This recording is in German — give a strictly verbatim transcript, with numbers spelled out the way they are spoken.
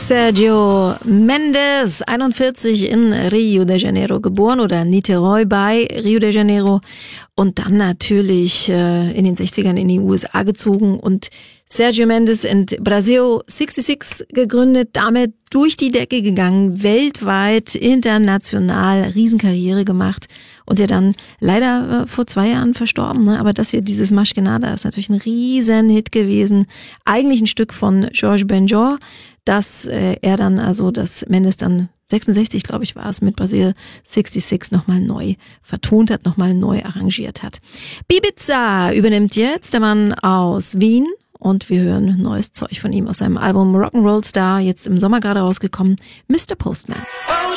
Sergio Mendes, einundvierzig, in Rio de Janeiro geboren oder Niterói bei Rio de Janeiro und dann natürlich äh, in den sechzigern in die U S A gezogen und Sergio Mendes in Brasil sechsundsechzig gegründet, damit durch die Decke gegangen, weltweit, international, Riesenkarriere gemacht und ja dann leider äh, vor zwei Jahren verstorben, ne? Aber das hier, dieses Mas Que Nada, ist natürlich ein Riesenhit gewesen, eigentlich ein Stück von Jorge Benjor, dass äh, er dann, also das Mendes dann sechsundsechzig, glaube ich, war es, mit Brasil sechsundsechzig nochmal neu vertont hat, nochmal neu arrangiert hat. Bibiza übernimmt jetzt, der Mann aus Wien, und wir hören neues Zeug von ihm aus seinem Album Rock'n'Roll Star, jetzt im Sommer gerade rausgekommen, Mister Postman.